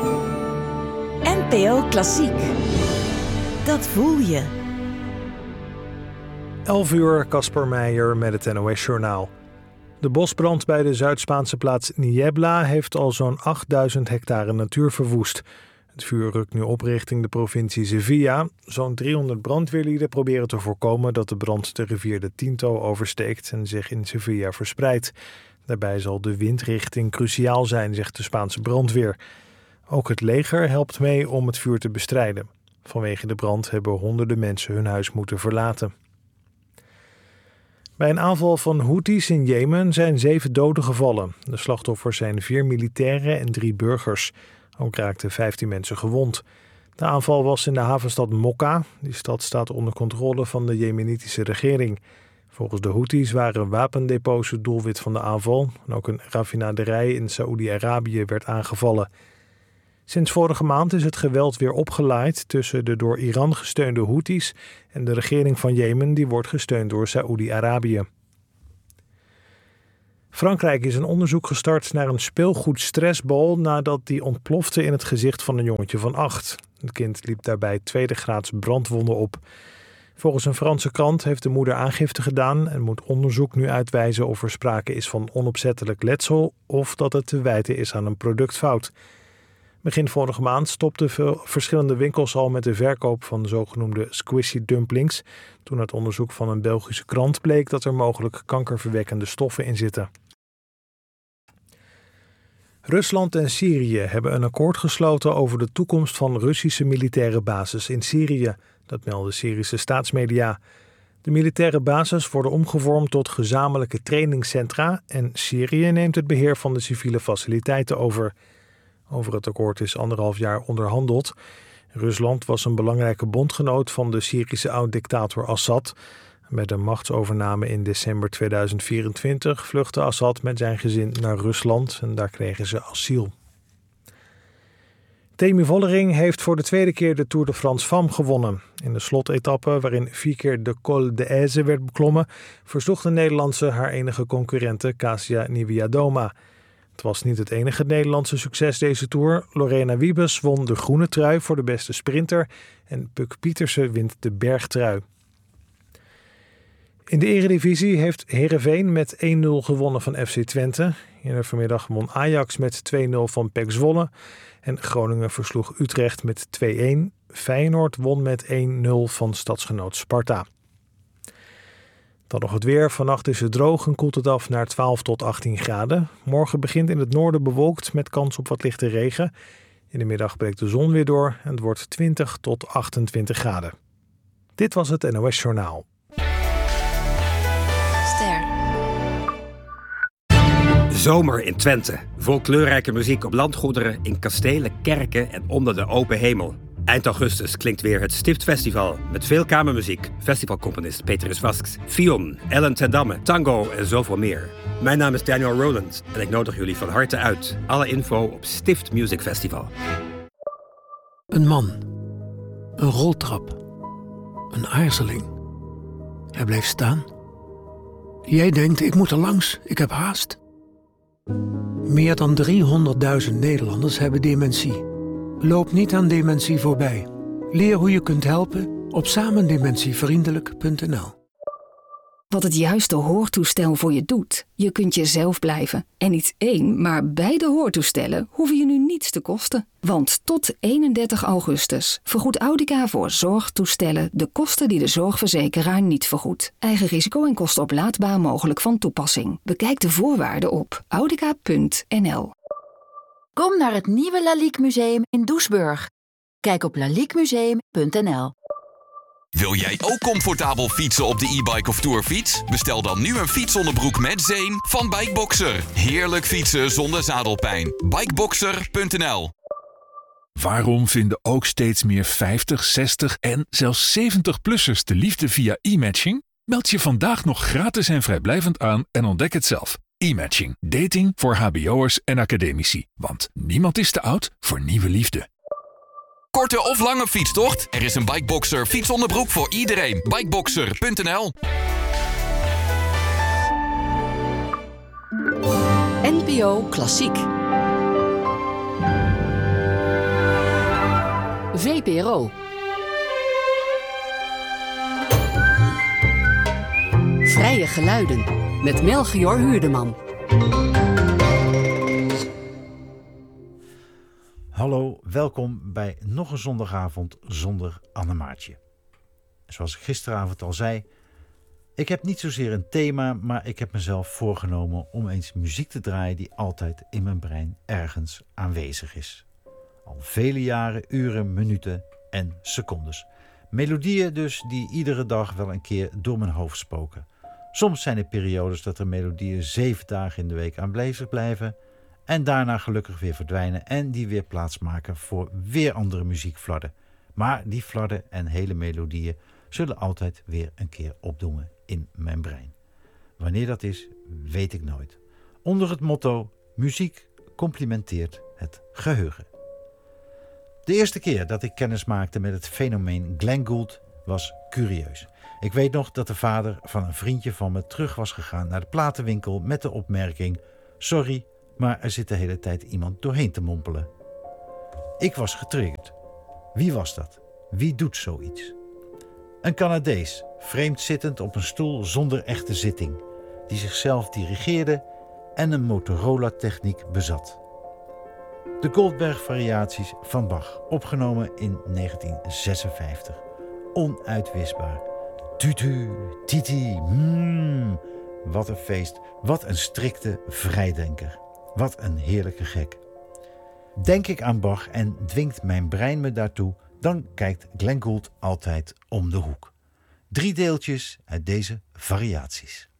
NPO Klassiek. Dat voel je. 11 uur, Casper Meijer met het NOS-journaal. De bosbrand bij de Zuid-Spaanse plaats Niebla heeft al zo'n 8000 hectare natuur verwoest. Het vuur rukt nu op richting de provincie Sevilla. Zo'n 300 brandweerlieden proberen te voorkomen dat de brand de rivier de Tinto oversteekt en zich in Sevilla verspreidt. Daarbij zal de windrichting cruciaal zijn, zegt de Spaanse brandweer. Ook het leger helpt mee om het vuur te bestrijden. Vanwege de brand hebben honderden mensen hun huis moeten verlaten. Bij een aanval van Houthis in Jemen zijn 7 doden gevallen. De slachtoffers zijn 4 militairen en 3 burgers. Ook raakten 15 mensen gewond. De aanval was in de havenstad Mokka. Die stad staat onder controle van de Jemenitische regering. Volgens de Houthis waren wapendepots het doelwit van de aanval. En ook een raffinaderij in Saoedi-Arabië werd aangevallen. Sinds vorige maand is het geweld weer opgeleid tussen de door Iran gesteunde Houthis en de regering van Jemen, die wordt gesteund door Saoedi-Arabië. Frankrijk is een onderzoek gestart naar een speelgoedstressbal nadat die ontplofte in het gezicht van een jongetje van 8. Het kind liep daarbij tweede graads brandwonden op. Volgens een Franse krant heeft de moeder aangifte gedaan en moet onderzoek nu uitwijzen of er sprake is van onopzettelijk letsel of dat het te wijten is aan een productfout. Begin vorige maand stopten veel verschillende winkels al met de verkoop van zogenoemde squishy dumplings, toen uit onderzoek van een Belgische krant bleek dat er mogelijk kankerverwekkende stoffen in zitten. Rusland en Syrië hebben een akkoord gesloten over de toekomst van Russische militaire bases in Syrië. Dat melden Syrische staatsmedia. De militaire bases worden omgevormd tot gezamenlijke trainingscentra en Syrië neemt het beheer van de civiele faciliteiten over. Over het akkoord is 1,5 jaar onderhandeld. Rusland was een belangrijke bondgenoot van de Syrische oud-dictator Assad. Met de machtsovername in december 2024 vluchtte Assad met zijn gezin naar Rusland en daar kregen ze asiel. Temi Vollering heeft voor de tweede keer de Tour de France Femmes gewonnen. In de slotetappe, waarin 4 keer de Col de Aise werd beklommen, versloeg de Nederlandse haar enige concurrente Kasia Niewiadoma. Het was niet het enige Nederlandse succes deze Tour. Lorena Wiebes won de groene trui voor de beste sprinter en Puk Pietersen wint de bergtrui. In de Eredivisie heeft Heerenveen met 1-0 gewonnen van FC Twente. Eerder vanmiddag won Ajax met 2-0 van PEC Zwolle. En Groningen versloeg Utrecht met 2-1. Feyenoord won met 1-0 van stadsgenoot Sparta. Dan nog het weer. Vannacht is het droog en koelt het af naar 12 tot 18 graden. Morgen begint in het noorden bewolkt met kans op wat lichte regen. In de middag breekt de zon weer door en het wordt 20 tot 28 graden. Dit was het NOS Journaal. Zomer in Twente. Vol kleurrijke muziek op landgoederen, in kastelen, kerken en onder de open hemel. Eind augustus klinkt weer het Stiftfestival met veel kamermuziek, festivalcomponist Petrus Vasks, Fion, Ellen ten Damme, tango en zoveel meer. Mijn naam is Daniel Rowland en ik nodig jullie van harte uit. Alle info op Stift Music Festival. Een man. Een roltrap. Een aarzeling. Hij bleef staan. Jij denkt, ik moet er langs, ik heb haast. Meer dan 300.000 Nederlanders hebben dementie. Loop niet aan dementie voorbij. Leer hoe je kunt helpen op samendementievriendelijk.nl. Wat het juiste hoortoestel voor je doet. Je kunt jezelf blijven. En niet 1, maar beide hoortoestellen hoeven je nu niets te kosten. Want tot 31 augustus vergoedt Audica voor zorgtoestellen de kosten die de zorgverzekeraar niet vergoedt. Eigen risico en kosten oplaadbaar mogelijk van toepassing. Bekijk de voorwaarden op audica.nl. Kom naar het nieuwe Lalique Museum in Doesburg. Kijk op laliquemuseum.nl. Wil jij ook comfortabel fietsen op de e-bike of tourfiets? Bestel dan nu een fietsonderbroek met zeem van Bikeboxer. Heerlijk fietsen zonder zadelpijn. Bikeboxer.nl. Waarom vinden ook steeds meer 50, 60 en zelfs 70-plussers de liefde via e-matching? Meld je vandaag nog gratis en vrijblijvend aan en ontdek het zelf. E-matching. Dating voor hbo'ers en academici. Want niemand is te oud voor nieuwe liefde. Korte of lange fietstocht? Er is een Bikeboxer fietsonderbroek voor iedereen. Bikeboxer.nl. NPO Klassiek. VPRO. Vrije geluiden met Melchior Huurdeman. Hallo, welkom bij nog een zondagavond zonder Annemaartje. Zoals ik gisteravond al zei, ik heb niet zozeer een thema, maar ik heb mezelf voorgenomen om eens muziek te draaien die altijd in mijn brein ergens aanwezig is. Al vele jaren, uren, minuten en secondes. Melodieën dus die iedere dag wel een keer door mijn hoofd spoken. Soms zijn er periodes dat er melodieën 7 dagen in de week aanwezig blijven en daarna gelukkig weer verdwijnen en die weer plaatsmaken voor weer andere muziekflarden. Maar die flarden en hele melodieën zullen altijd weer een keer opdoemen in mijn brein. Wanneer dat is, weet ik nooit. Onder het motto: muziek complimenteert het geheugen. De eerste keer dat ik kennis maakte met het fenomeen Glenn Gould was curieus. Ik weet nog dat de vader van een vriendje van me terug was gegaan naar de platenwinkel met de opmerking: sorry, maar er zit de hele tijd iemand doorheen te mompelen. Ik was getriggerd. Wie was dat? Wie doet zoiets? Een Canadees, vreemd zittend op een stoel zonder echte zitting, die zichzelf dirigeerde en een Motorola-techniek bezat. De Goldberg-variaties van Bach, opgenomen in 1956. Onuitwisbaar. Tutu, titi, wat een feest, wat een strikte vrijdenker. Wat een heerlijke gek. Denk ik aan Bach en dwingt mijn brein me daartoe, dan kijkt Glenn Gould altijd om de hoek. 3 deeltjes uit deze variaties.